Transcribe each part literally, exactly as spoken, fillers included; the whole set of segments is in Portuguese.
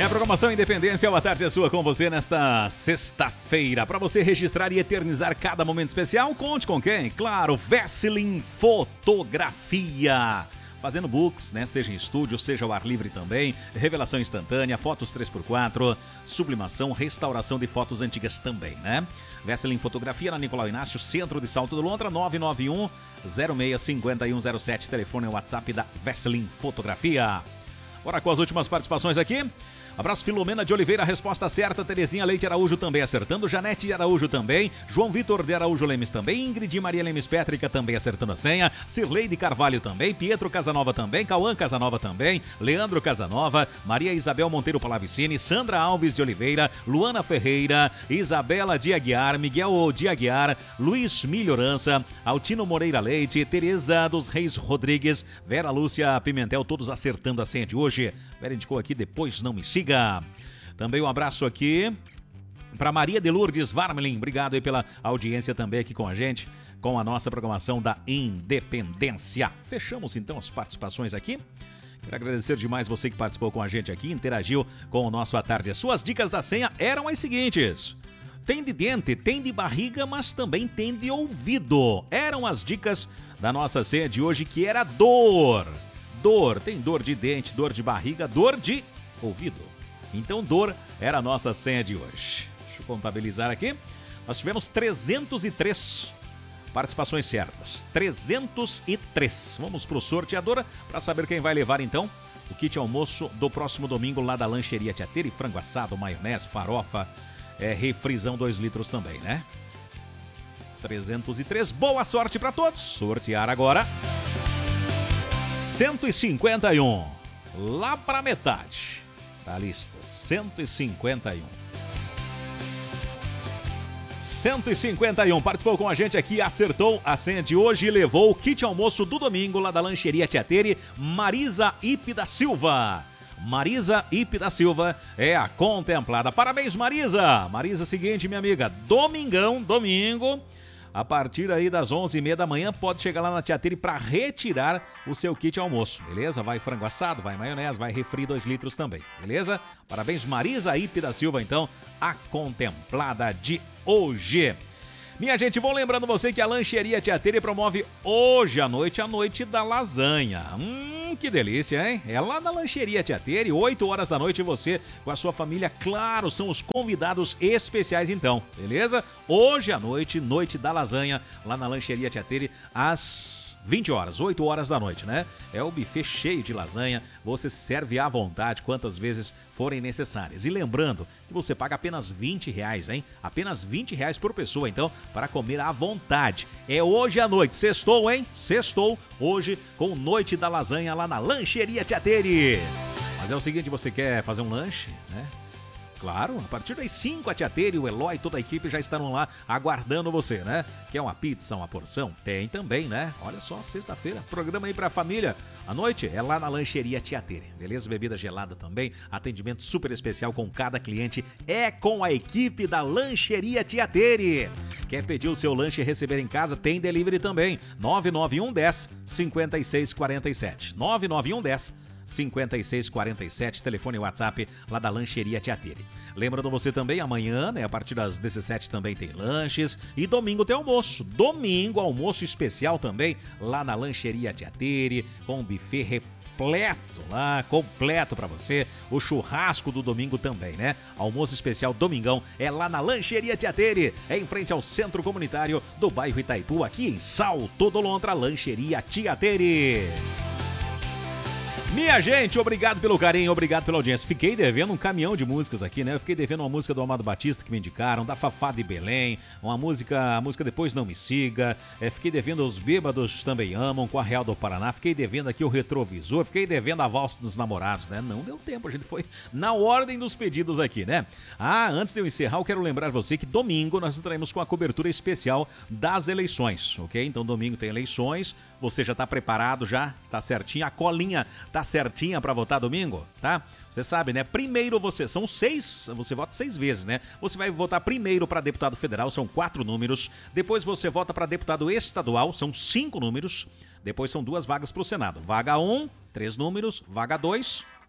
É a programação Independência, boa tarde é sua com você nesta sexta-feira. Para você registrar e eternizar cada momento especial, conte com quem? Claro, Vesseling Fotografia. Fazendo books, né? Seja em estúdio, seja ao ar livre também. Revelação instantânea, fotos três por quatro, sublimação, restauração de fotos antigas também, né? Vesseling Fotografia na Nicolau Inácio, centro de Salto do Lontra, nove nove um, zero seis cinco um zero sete. Telefone e WhatsApp da Vesseling Fotografia. Bora com as últimas participações aqui. Abraço, Filomena de Oliveira, resposta certa. Terezinha Leite Araújo também acertando. Janete de Araújo também. João Vitor de Araújo Lemes também. Ingrid Maria Lemes Pétrica também acertando a senha. Cirleide Carvalho também. Pietro Casanova também. Cauã Casanova também. Leandro Casanova. Maria Isabel Monteiro Palavicini. Sandra Alves de Oliveira. Luana Ferreira. Isabela de Aguiar. Miguel de Aguiar. Luiz Melhorança. Altino Moreira Leite. Tereza dos Reis Rodrigues. Vera Lúcia Pimentel. Todos acertando a senha de hoje. Vera indicou aqui, depois não me siga. Também um abraço aqui para Maria de Lourdes Varmelin. Obrigado aí pela audiência também aqui com a gente, com a nossa programação da Independência. Fechamos então as participações aqui. Quero agradecer demais você que participou com a gente aqui, interagiu com o nosso À Tarde. As suas dicas da senha eram as seguintes: tem de dente, tem de barriga, mas também tem de ouvido. Eram as dicas da nossa senha de hoje, que era dor. Dor, tem dor de dente, dor de barriga, dor de ouvido. Então, dor era a nossa senha de hoje. Deixa eu contabilizar aqui. Nós tivemos trezentos e três participações certas. trezentos e três. Vamos pro sorteador para saber quem vai levar, então, o kit almoço do próximo domingo lá da Lancheria Tiateira. E frango assado, maionese, farofa, é, refrisão dois litros também, né? trezentos e três. Boa sorte para todos. Sortear agora. cento e cinquenta e um. Lá para metade da lista, cento e cinquenta e um. cento e cinquenta e um. Participou com a gente aqui, acertou a senha de hoje e levou o kit almoço do domingo lá da Lancheria Tiateira. Marisa Ipe da Silva. Marisa Ipe da Silva é a contemplada. Parabéns, Marisa. Marisa, seguinte, minha amiga, domingão, domingo, a partir aí das onze e meia da manhã, pode chegar lá na Tiateira para retirar o seu kit almoço, beleza? Vai frango assado, vai maionese, vai refri dois litros também, beleza? Parabéns, Marisa Ipe da Silva, então, a contemplada de hoje. Minha gente, vou lembrando você que a Lancheria Tiateira promove hoje à noite a noite da lasanha. Hum, que delícia, hein? É lá na Lancheria Tiateira, e oito horas da noite você com a sua família, claro, são os convidados especiais então, beleza? Hoje à noite, noite da lasanha, lá na Lancheria Tiateira, às vinte horas, oito horas da noite, né? É o buffet cheio de lasanha, você serve à vontade quantas vezes forem necessárias. E lembrando que você paga apenas vinte reais, hein? Apenas vinte reais por pessoa, então, para comer à vontade. É hoje à noite, sextou, hein? Sextou, hoje com Noite da Lasanha lá na Lancheria Tiateira. Mas é o seguinte, você quer fazer um lanche, né? Claro, a partir das cinco a Tiateira e o Eloy e toda a equipe já estarão lá aguardando você, né? Quer uma pizza, uma porção? Tem também, né? Olha só, sexta-feira, programa aí pra família. À noite é lá na Lancheria Tiateira, beleza? Bebida gelada também, atendimento super especial com cada cliente. É com a equipe da Lancheria Tiateira. Quer pedir o seu lanche e receber em casa? Tem delivery também. nove nove um dez, cinquenta e seis quarenta e sete. nove nove um dez, cinquenta e seis quarenta e sete, telefone e WhatsApp lá da Lancheria Tiateira. Lembrando você também, amanhã, né, a partir das dezessete também tem lanches e domingo tem almoço. Domingo, almoço especial também lá na Lancheria Tiateira, com um buffet repleto lá, completo pra você. O churrasco do domingo também, né? Almoço especial domingão é lá na Lancheria Tiateira, é em frente ao Centro Comunitário do bairro Itaipu, aqui em Salto do Lontra, Lancheria Tiateira. Minha gente, obrigado pelo carinho, obrigado pela audiência. Fiquei devendo um caminhão de músicas aqui, né? Eu fiquei devendo uma música do Amado Batista que me indicaram, da Fafá de Belém, uma música, a música Depois Não Me Siga. É, fiquei devendo Os Bêbados Também Amam, com a Real do Paraná. Fiquei devendo aqui o Retrovisor, fiquei devendo a Valsa dos Namorados, né? Não deu tempo, a gente foi na ordem dos pedidos aqui, né? Ah, antes de eu encerrar, eu quero lembrar você que domingo nós estaremos com a cobertura especial das eleições, ok? Então domingo tem eleições, você já tá preparado, já? Tá certinho? A colinha tá certinha para votar domingo, tá? Você sabe, né? Primeiro você, são seis, você vota seis vezes, né? Você vai votar primeiro para deputado federal, são quatro números. Depois você vota para deputado estadual, são cinco números. Depois são duas vagas para o Senado. Vaga um, três números. Vaga dois,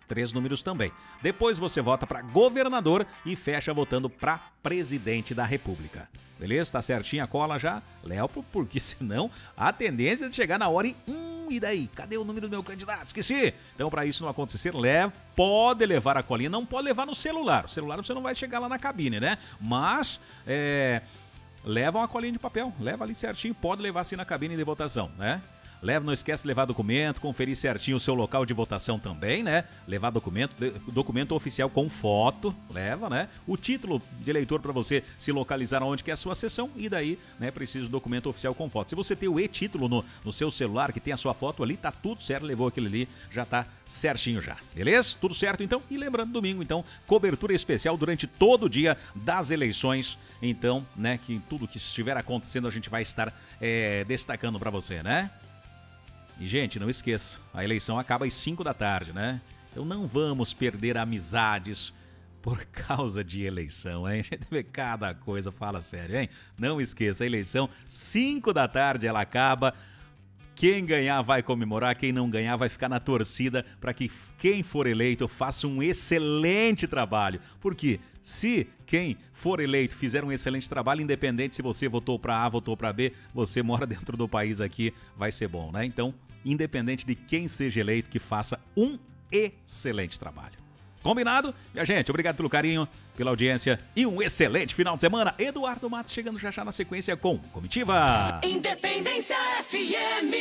Três números também. Depois você vota para governador e fecha votando para presidente da República. Beleza? Tá certinho a cola já? Léo, porque senão a tendência é de chegar na hora e... Hum, e daí? Cadê o número do meu candidato? Esqueci! Então, para isso não acontecer, leva, pode levar a colinha, não pode levar no celular. O celular você não vai chegar lá na cabine, né? Mas, é... leva uma colinha de papel, leva ali certinho, pode levar assim na cabine de votação, né? Leva, não esquece de levar documento, conferir certinho o seu local de votação também, né? Levar documento, documento oficial com foto, leva, né? O título de eleitor para você se localizar onde que é a sua sessão e daí, né, precisa do documento oficial com foto. Se você tem o e-título no, no seu celular, que tem a sua foto ali, tá tudo certo, levou aquele ali, já tá certinho já, beleza? Tudo certo então? E lembrando, domingo então, cobertura especial durante todo o dia das eleições, então, né, que tudo que estiver acontecendo a gente vai estar é, destacando para você, né? E, gente, não esqueça, a eleição acaba às cinco da tarde, né? Então não vamos perder amizades por causa de eleição, hein? A gente vê cada coisa, fala sério, hein? Não esqueça, a eleição, cinco da tarde ela acaba. Quem ganhar vai comemorar, quem não ganhar vai ficar na torcida para que quem for eleito faça um excelente trabalho. Porque se quem for eleito fizer um excelente trabalho, independente se você votou para A, votou para B, você mora dentro do país aqui, vai ser bom, né? Então, independente de quem seja eleito, que faça um excelente trabalho. Combinado? Minha gente, obrigado pelo carinho, pela audiência e um excelente final de semana. Eduardo Matos chegando já já na sequência com Comitiva. Independência F M.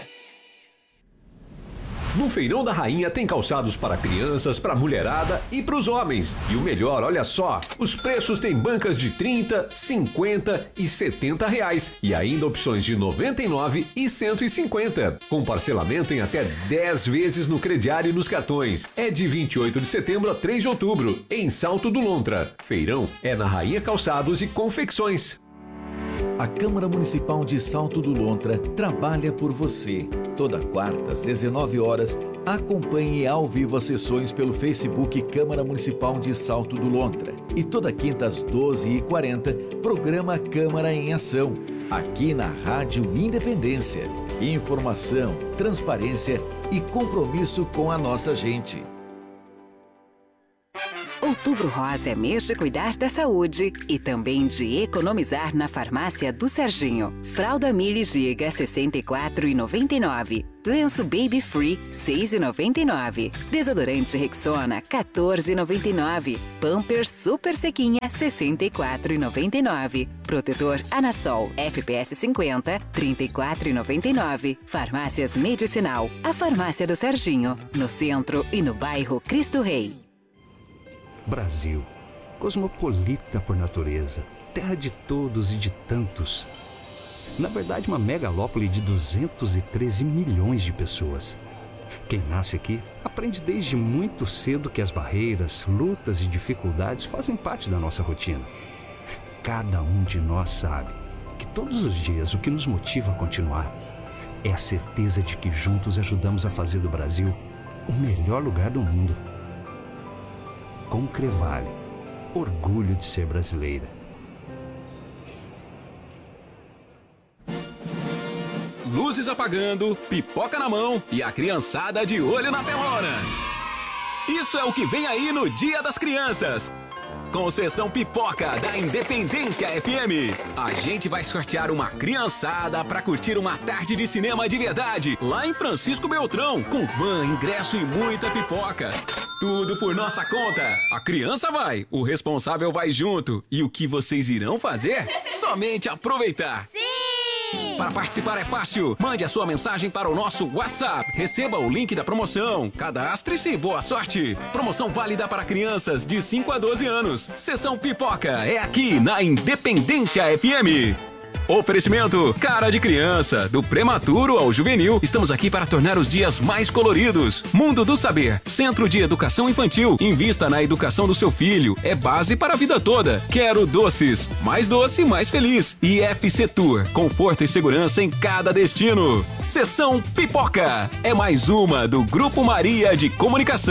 No Feirão da Rainha tem calçados para crianças, para mulherada e para os homens. E o melhor, olha só, os preços têm bancas de trinta, cinquenta e setenta reais. E ainda opções de noventa e nove e cento e cinquenta. Com parcelamento em até dez vezes no crediário e nos cartões. É de vinte e oito de setembro a três de outubro, em Salto do Lontra. Feirão é na Rainha Calçados e Confecções. A Câmara Municipal de Salto do Lontra trabalha por você. Toda quarta, às dezenove horas, acompanhe ao vivo as sessões pelo Facebook Câmara Municipal de Salto do Lontra. E toda quinta, às doze e quarenta, programa Câmara em Ação, aqui na Rádio Independência. Informação, transparência e compromisso com a nossa gente. Outubro Rosa é mês de cuidar da saúde e também de economizar na farmácia do Serginho. Fralda Mili Giga sessenta e quatro reais e noventa e nove centavos. Lenço Baby Free seis reais e noventa e nove centavos. Desodorante Rexona quatorze reais e noventa e nove centavos. Pampers Super Sequinha sessenta e quatro reais e noventa e nove centavos. Protetor Anasol F P S cinquenta trinta e quatro reais e noventa e nove centavos. Farmácias Medicinal, a farmácia do Serginho, no centro e no bairro Cristo Rei. Brasil, cosmopolita por natureza, terra de todos e de tantos. Na verdade, uma megalópole de duzentos e treze milhões de pessoas. Quem nasce aqui aprende desde muito cedo que as barreiras, lutas e dificuldades fazem parte da nossa rotina. Cada um de nós sabe que todos os dias o que nos motiva a continuar é a certeza de que juntos ajudamos a fazer do Brasil o melhor lugar do mundo. Concrevale, orgulho de ser brasileira. Luzes apagando, pipoca na mão e a criançada de olho na telona. Isso é o que vem aí no Dia das Crianças. Com Sessão Pipoca da Independência F M. A gente vai sortear uma criançada pra curtir uma tarde de cinema de verdade lá em Francisco Beltrão, com van, ingresso e muita pipoca. Tudo por nossa conta. A criança vai, o responsável vai junto. E o que vocês irão fazer? Somente aproveitar. Sim! Para participar é fácil. Mande a sua mensagem para o nosso WhatsApp. Receba o link da promoção. Cadastre-se e boa sorte. Promoção válida para crianças de cinco a doze anos. Sessão Pipoca é aqui na Independência F M. Oferecimento Cara de Criança, do prematuro ao juvenil. Estamos aqui para tornar os dias mais coloridos. Mundo do Saber, Centro de Educação Infantil. Invista na educação do seu filho. É base para a vida toda. Quero Doces. Mais doce, mais feliz. E F C Tour. Conforto e segurança em cada destino. Sessão Pipoca. É mais uma do Grupo Maria de Comunicação.